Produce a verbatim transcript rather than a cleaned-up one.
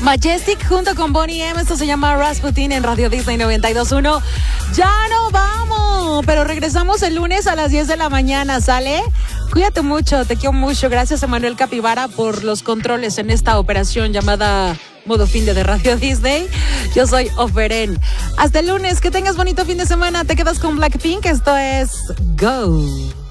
Majestic junto con Bonnie M. Esto se llama Rasputin en Radio Disney noventa y dos punto uno. Ya no vamos, pero regresamos el lunes a las diez de la mañana, ¿sale? Cuídate mucho, te quiero mucho. Gracias a Manuel Capibara por los controles en esta operación llamada Modo Fin de Radio Disney. Yo soy Oferen. Hasta el lunes, que tengas bonito fin de semana. Te quedas con Blackpink. Esto es Go.